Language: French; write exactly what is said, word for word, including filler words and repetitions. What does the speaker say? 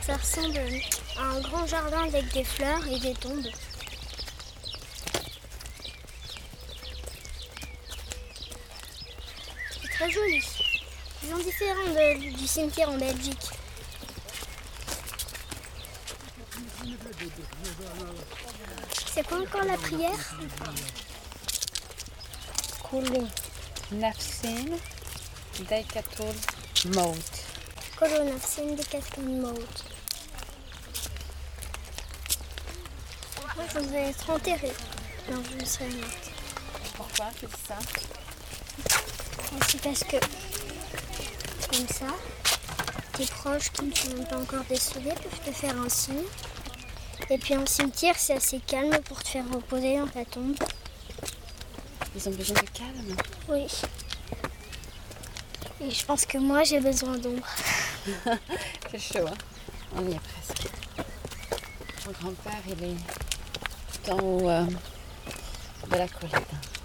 Ça ressemble à un grand jardin avec des fleurs et des tombes. C'est très joli. Ils sont différents de- du cimetière en Belgique. C'est quoi encore la prière? كل نفس ذائقة الموت. Kolo nafsin bikaton maut. Moi, je voudrais être enterrée. Non, je me serais morte. Pourquoi tu dis ça? C'est parce que, comme ça, tes proches qui ne sont même pas encore décédés peuvent te faire un signe. Et puis en cimetière, c'est assez calme pour te faire reposer dans ta tombe. Ils ont besoin de calme. Oui. Et je pense que moi, j'ai besoin d'ombre. C'est chaud, hein? On y est presque. Mon grand-père, il est tout en haut euh, de la colline.